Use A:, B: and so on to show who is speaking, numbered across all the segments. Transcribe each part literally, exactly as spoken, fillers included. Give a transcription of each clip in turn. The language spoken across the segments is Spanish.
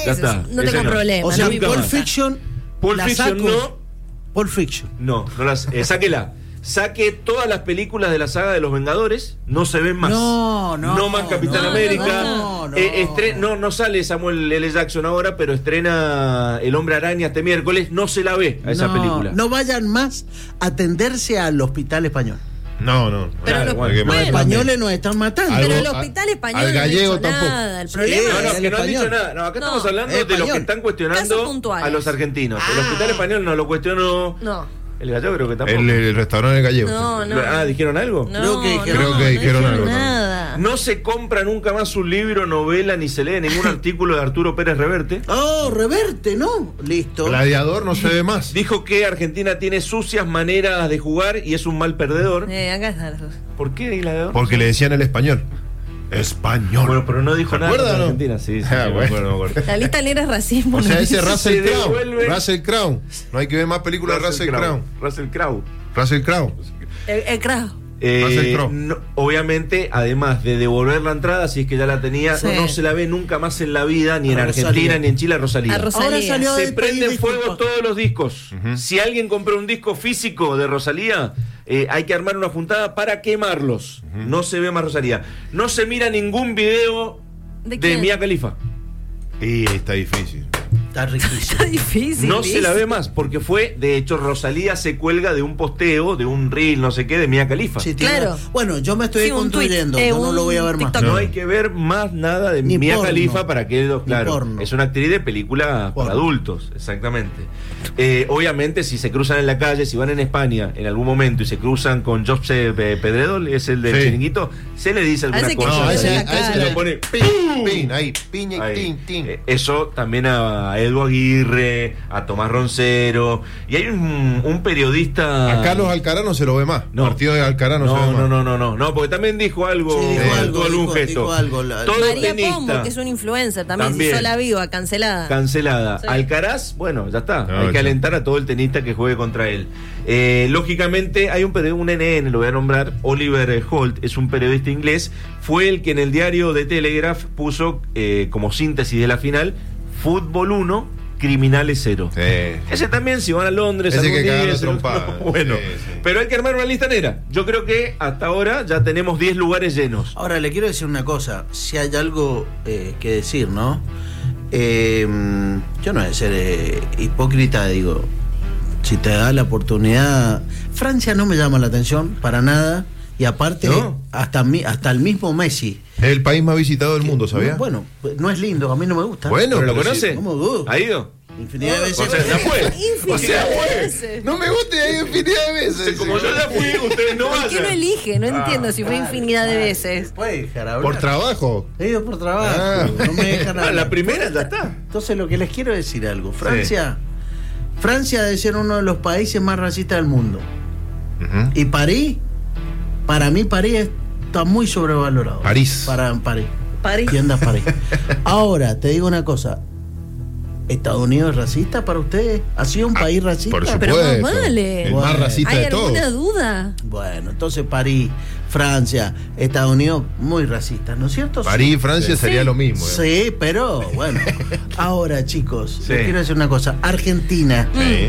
A: ya está.
B: No tengo
A: no.
B: problema.
C: O sea,
B: no me
C: Pulp
B: importa.
C: Fiction.
A: Pulp
C: la
A: Fiction
C: saco.
A: no.
C: Pulp Fiction.
A: No, no las, eh, sáquela. Saque todas las películas de la saga de los Vengadores, no se ven más.
C: No, no.
A: No más Capitán
C: no,
A: América.
C: No, no.
A: Eh, estre- no, no sale Samuel L. Jackson ahora, pero estrena El Hombre Araña este miércoles. No se la ve a esa
C: no,
A: película.
C: No vayan más a atenderse al hospital español.
D: No, no.
B: Pero los-
D: Porque
B: bueno,
C: Los españoles nos están matando.
D: Algo-
B: Pero el hospital español
D: al gallego
B: no ha dicho
D: tampoco.
B: nada. El
C: Sí,
B: problema
A: No, no,
B: es
A: que no han
C: español.
A: dicho nada. No, acá
B: No,
A: estamos hablando
C: es
A: de los que
C: español.
A: están
B: Casos
A: cuestionando
B: puntuales.
A: a los argentinos. El
C: Ah.
A: hospital español no lo cuestionó.
B: No.
A: El gallego creo que tampoco.
D: El, el restaurante gallego.
B: No, no.
A: Ah, ¿dijeron algo?
B: No,
C: Creo que dijeron-
D: Creo que
B: no
D: dijeron algo también.
B: nada.
A: No se compra nunca más un libro, novela, ni se lee ningún artículo de Arturo Pérez Reverte.
C: Oh, reverte, ¿no? Listo.
D: Gladiador no se ve más.
A: Dijo que Argentina tiene sucias maneras de jugar y es un mal perdedor.
B: Eh, acá está.
A: ¿Por qué, Gladiador?
D: Porque le decían el español. Español.
A: Bueno, pero no dijo
D: ¿Se
A: nada
D: acuerda,
A: contra
D: no?
A: Argentina. Sí, sí,
D: Ah,
A: sí, me
D: bueno.
A: acuerdo, me acuerdo.
B: La lista negra es racismo.
D: O sea,
B: ¿no?
D: ese Russell
A: Se
D: Crowe.
A: devuelve.
D: Russell Crowe. No hay que ver más películas de Russell Crowe.
A: Russell Crowe.
D: Russell Crowe.
B: El, el crack.
A: Eh,
D: Russell Crowe.
A: no, obviamente, además de devolver la entrada, si es que ya la tenía,
B: Sí.
A: no, no se la ve nunca más en la vida, ni en
C: A
A: Argentina,
C: Rosalía.
A: ni en Chile, a Rosalía.
B: A Rosalía.
C: Ahora salió
A: Se
C: de
A: prenden
C: pedir
A: fuego
C: disculpas.
A: todos los discos. Si alguien compró un disco físico de Rosalía, eh, hay que armar una juntada para quemarlos. No se ve más Rosalía. No se mira ningún video
B: ¿De
A: de,
B: quién?
A: Mia Khalifa.
D: Y está difícil.
C: Está riquísimo.
B: Está difícil.
A: No se la
B: ¿viste?
A: ve más, porque fue, de hecho, Rosalía se cuelga de un posteo, de un reel, no sé qué, de Mia Khalifa.
C: Sí, tiene-
B: Claro.
C: Bueno, yo me estoy
B: Sí, un
C: construyendo.
B: tuit, eh,
C: yo no
B: un
C: lo voy a ver más.
B: TikTok.
A: No hay que ver más nada de
C: Ni
A: Mia
C: porno.
A: Khalifa para que,
C: Ni
A: claro,
C: porno.
A: es una actriz de película
C: Porno.
A: para adultos, exactamente. Eh, obviamente, si se cruzan en la calle, si van en España en algún momento y se cruzan con Josep eh, Pedredol, es el del
D: Sí.
A: Chiringuito, se le dice alguna
B: A ese que
A: cosa.
D: No, a ese,
B: la
D: a ese
B: cara.
D: le
A: Se lo pone
D: pin, pin, ahí, piña y
A: Ahí.
D: tin, tin.
A: Eh, Eso también a Edu Aguirre, a Tomás Roncero. Y hay un, un periodista.
D: A Carlos Alcaraz no se lo ve más.
A: No.
D: Partido de Alcaraz no, se ve
A: No,
D: más.
A: no, no, no, no, no, porque también dijo algo,
C: Sí, dijo
A: eh,
C: algo,
A: tuvo algún
C: dijo-
A: gesto.
C: dijo algo, la-
A: Todo
B: María
A: tenista,
B: Pombo, que es una influencer también,
A: También.
B: se hizo la viva, cancelada.
A: cancelada.
B: Sí.
A: Alcaraz, bueno, ya está.
D: No,
A: hay que
D: ya.
A: alentar a todo el tenista que juegue contra él. Eh, lógicamente, hay un periodista, un N N, lo voy a nombrar, Oliver Holt, es un periodista inglés, fue el que en el diario de Telegraph puso eh, como síntesis de la final, Fútbol uno, Criminales cero.
D: Sí.
A: Ese también, si van a Londres,
D: Ese
A: algún
D: que
A: día,
D: cagar la
A: ese-
D: trompada.
A: bueno,
D: Sí, sí.
A: pero hay que armar una lista negra. Yo creo que hasta ahora ya tenemos diez lugares llenos.
C: Ahora le quiero decir una cosa, si hay algo eh, que decir, ¿no? Eh, yo no voy a ser eh, hipócrita, digo, si te da la oportunidad, Francia no me llama la atención para nada, y aparte
A: ¿No?
C: hasta mi, hasta el mismo Messi.
D: Es el país más visitado del mundo, ¿sabía?
C: No, bueno, no es lindo, a mí no me gusta.
D: Bueno,
A: ¿Pero lo
D: pero
A: conoce?
D: sí.
C: ¿Cómo dudo?
A: ¿Ha ido?
C: Infinidad de veces.
A: O sea, ya fue. O sea,
B: Infinidad de
A: fue.
B: veces.
D: No me gusta y hay infinidad de veces.
A: Como yo ya fui, ustedes no
B: ¿Por qué no
A: vayan.
B: elige? No entiendo si fue
C: Ah,
B: infinidad de
C: ah,
B: veces.
C: puede dejar hablar.
D: Por trabajo.
C: He ido por trabajo,
D: Ah.
C: no me dejan
A: Ah,
C: hablar.
A: la primera ya está.
C: Entonces lo que les quiero decir algo, Francia, Francia debe ser uno de los países más racistas del mundo.
D: Ujú.
C: Y París, para mí París está muy sobrevalorado.
D: París.
C: Para París.
B: París.
C: Tiendas París. Ahora, te digo una cosa. ¿Estados Unidos es racista para ustedes? ¿Ha sido un país racista?
D: Por
B: Pero
D: supuesto.
B: más vale.
D: El
C: Bueno.
D: más racista
B: ¿Hay
D: de todos.
B: alguna duda?
C: Bueno, entonces París, Francia, Estados Unidos, muy racistas, ¿no es cierto?
D: París y Francia
B: Sí.
D: sería lo mismo. ¿eh?
C: Sí, pero bueno. Ahora, chicos,
A: Sí.
C: les quiero decir una cosa. Argentina
D: Sí.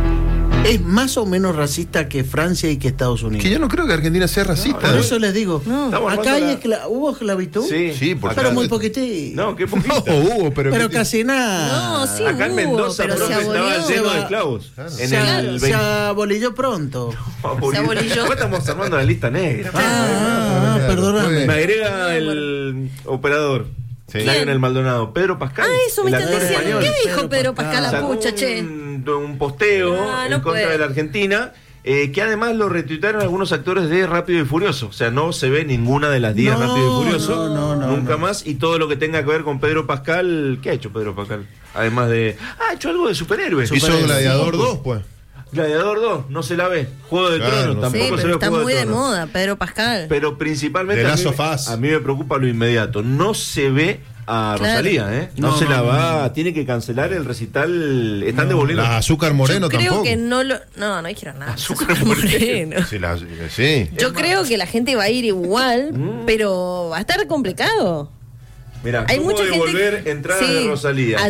C: es más o menos racista que Francia y que Estados Unidos.
D: Que yo no creo que Argentina sea racista.
C: Por eso les digo.
B: No.
A: Estamos
C: Acá hay
A: armando la-
C: escla- hubo esclavitud.
A: Sí,
D: Sí, por
C: Pero
A: acá-
C: muy poquitito.
A: No, qué
D: No,
A: poquito.
D: hubo, pero.
C: pero
D: que-
C: casi nada.
B: No, sí.
A: Acá en
B: hubo,
A: Mendoza,
B: pero
A: profe,
B: se
A: estaba
B: abolió.
A: lleno
C: Se
A: de
C: va-
A: esclavos. En
C: se,
A: el
C: se
A: veinte.
C: abolilló pronto.
A: Abolido.
B: Se abolilló.
A: Después estamos armando la lista negra.
C: Ah, ah,
D: Claro,
C: perdóname.
A: Me agrega el operador.
D: Sí.
A: Lionel Maldonado. Pedro Pascal.
B: Ah, eso me
A: el
B: están
A: actor
B: diciendo.
A: español.
B: ¿Qué dijo
C: Pedro
B: Pedro
C: Pascal.
B: Pascal? La
A: Sacó
B: pucha, che.
A: un, un posteo
B: No, no
A: en contra
B: puede.
A: de la Argentina, eh, que además lo retuitaron algunos actores de Rápido y Furioso. O sea, no se ve ninguna de las diez
C: No,
A: Rápido y Furioso.
C: no, no, no,
A: nunca
C: no.
A: más. Y todo lo que tenga que ver con Pedro Pascal. ¿Qué ha hecho Pedro Pascal? Además de. Ah, ha hecho algo de superhéroes.
D: Hizo
C: Superhéroe.
D: Gladiador dos, pues.
A: Gladiador dos, no se la ve. Juego de
D: Claro,
A: Tronos,
D: no
A: tampoco
B: Sí,
A: se
B: pero
A: ve
B: está
A: Juego
B: muy de
A: Tronos.
B: moda, Pedro Pascal.
A: Pero principalmente
D: The
A: a
D: Last
A: mí,
D: of Us.
A: a mí me preocupa lo inmediato. No se ve a
B: Claro.
A: Rosalía, ¿eh? No,
C: No,
A: se
C: no,
A: la
C: no,
A: va,
C: no.
A: tiene que cancelar el recital. Están devolviendo.
D: La Azúcar Moreno
B: Yo creo
D: tampoco.
B: que no lo. No, no dijeron nada.
A: Azúcar
B: Azúcar
A: Moreno.
B: Moreno.
D: Sí, la- sí.
B: Yo creo que la gente va a ir igual,
A: Mm.
B: pero va a estar complicado.
A: Mira,
B: Hay
A: ¿cómo
B: mucha gente-
A: devolver entradas
B: Sí.
A: de Rosalía?